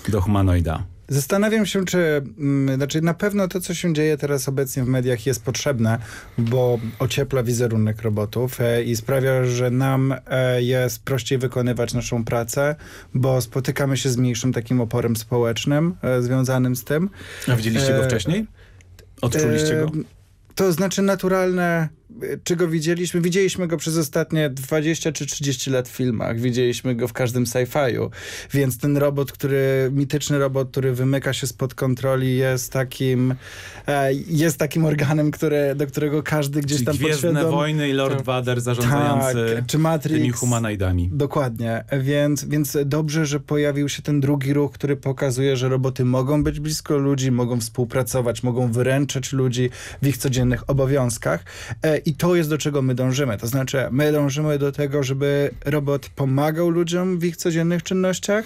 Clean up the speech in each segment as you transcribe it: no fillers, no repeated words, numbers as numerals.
do humanoida? Zastanawiam się, znaczy na pewno to, co się dzieje teraz obecnie w mediach jest potrzebne, bo ociepla wizerunek robotów i sprawia, że nam jest prościej wykonywać naszą pracę, bo spotykamy się z mniejszym takim oporem społecznym związanym z tym. A widzieliście go wcześniej? Odczuliście go? To znaczy naturalne, czy go widzieliśmy? Widzieliśmy go przez ostatnie 20 czy 30 lat w filmach. Widzieliśmy go w każdym sci-fi'u. Więc ten mityczny robot, który wymyka się spod kontroli, jest takim organem, do którego każdy gdzieś tam Gwiezdne podświadomie... Wojny i Lord Vader zarządzający czy Matrix, tymi humanoidami. Dokładnie. Więc dobrze, że pojawił się ten drugi ruch, który pokazuje, że roboty mogą być blisko ludzi, mogą współpracować, mogą wyręczać ludzi w ich codziennych obowiązkach. I to jest, do czego my dążymy. To znaczy, my dążymy do tego, żeby robot pomagał ludziom w ich codziennych czynnościach,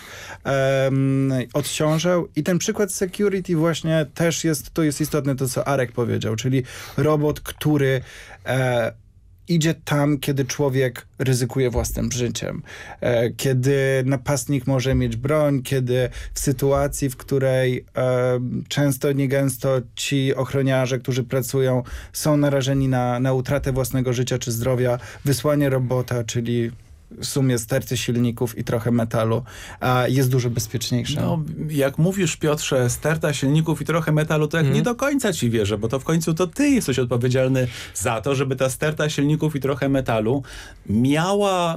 odciążał. I ten przykład security właśnie też to jest istotne, to co Arek powiedział, czyli robot, który idzie tam, kiedy człowiek ryzykuje własnym życiem. Kiedy napastnik może mieć broń, kiedy w sytuacji, w której często, niegęsto ci ochroniarze, którzy pracują, są narażeni na utratę własnego życia czy zdrowia, wysłanie robota, czyli w sumie sterty silników i trochę metalu, jest dużo bezpieczniejsze. No, jak mówisz, Piotrze, sterta silników i trochę metalu, to nie do końca ci wierzę, bo to w końcu to ty jesteś odpowiedzialny za to, żeby ta sterta silników i trochę metalu miała,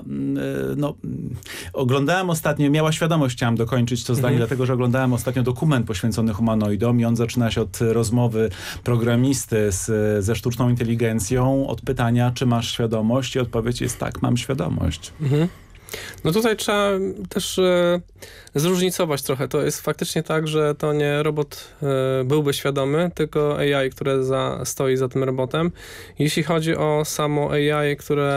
oglądałem ostatnio, miała świadomość, chciałem dokończyć to zdanie, dlatego, że oglądałem ostatnio dokument poświęcony humanoidom i on zaczyna się od rozmowy programisty ze sztuczną inteligencją, od pytania, czy masz świadomość, i odpowiedź jest tak, mam świadomość. No tutaj trzeba też zróżnicować trochę. To jest faktycznie tak, że to nie robot byłby świadomy, tylko AI, które stoi za tym robotem. Jeśli chodzi o samo AI,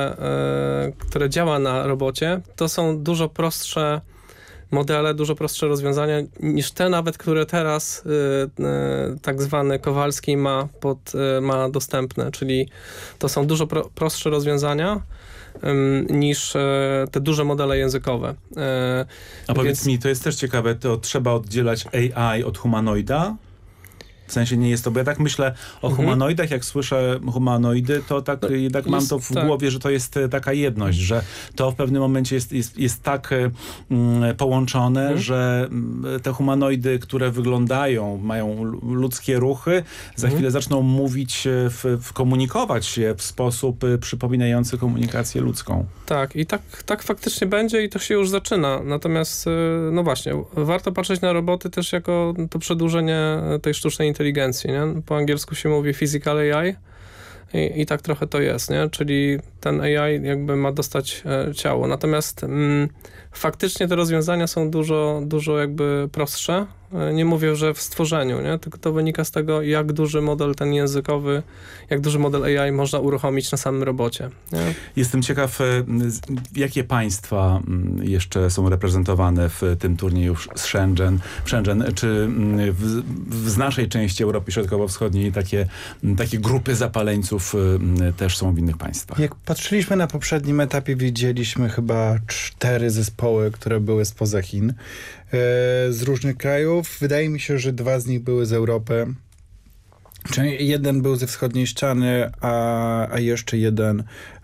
które działa na robocie, to są dużo prostsze modele, dużo prostsze rozwiązania niż te nawet, które teraz tak zwany Kowalski ma dostępne. Czyli to są dużo prostsze rozwiązania niż te duże modele językowe. A powiedz mi, to jest też ciekawe, to trzeba oddzielać AI od humanoida? W sensie nie jest to, bo ja tak myślę o humanoidach, jak słyszę humanoidy, to tak jednak mam to w głowie, że to jest taka jedność, że to w pewnym momencie jest tak połączone, że te humanoidy, które wyglądają, mają ludzkie ruchy, za chwilę zaczną mówić, komunikować się w sposób przypominający komunikację ludzką. Tak, i tak faktycznie będzie i to się już zaczyna. Natomiast, no właśnie, warto patrzeć na roboty też jako to przedłużenie tej sztucznej inteligencji, nie? Po angielsku się mówi physical AI i tak trochę to jest, nie? Czyli ten AI jakby ma dostać ciało. Natomiast faktycznie te rozwiązania są dużo jakby prostsze. Nie mówię, że w stworzeniu, nie? Tylko to wynika z tego, jak duży model ten językowy, jak duży model AI można uruchomić na samym robocie. Nie? Jestem ciekaw, jakie państwa jeszcze są reprezentowane w tym turnieju Shenzhen. Czy w naszej części Europy Środkowo-Wschodniej takie grupy zapaleńców też są w innych państwach? Jak patrzyliśmy na poprzednim etapie, widzieliśmy chyba 4 zespoły, które były spoza Chin, z różnych krajów. Wydaje mi się, że 2 z nich były z Europy. Czyli jeden był ze wschodniej ściany, a jeszcze jeden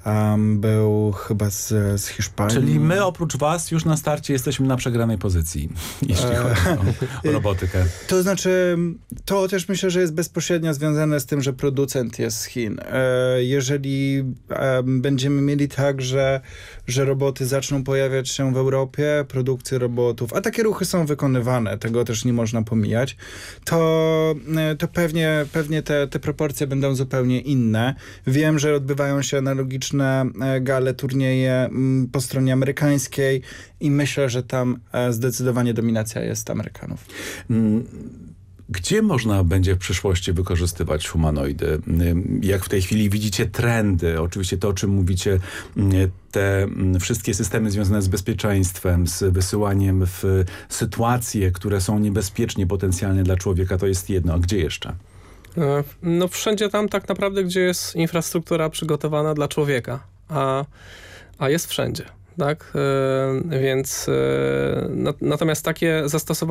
był chyba z Hiszpanii. Czyli my oprócz was już na starcie jesteśmy na przegranej pozycji, jeśli chodzi o robotykę. To znaczy, to też myślę, że jest bezpośrednio związane z tym, że producent jest z Chin. Jeżeli będziemy mieli tak, że roboty zaczną pojawiać się w Europie, produkcje robotów, a takie ruchy są wykonywane, tego też nie można pomijać, to pewnie te proporcje będą zupełnie inne. Wiem, że odbywają się analogiczne gale, turnieje po stronie amerykańskiej i myślę, że tam zdecydowanie dominacja jest Amerykanów. Gdzie można będzie w przyszłości wykorzystywać humanoidy? Jak w tej chwili widzicie trendy? Oczywiście to, o czym mówicie, te wszystkie systemy związane z bezpieczeństwem, z wysyłaniem w sytuacje, które są niebezpiecznie potencjalnie dla człowieka, to jest jedno. A gdzie jeszcze? No wszędzie tam tak naprawdę, gdzie jest infrastruktura przygotowana dla człowieka, a jest wszędzie, tak? Więc natomiast takie zastosowanie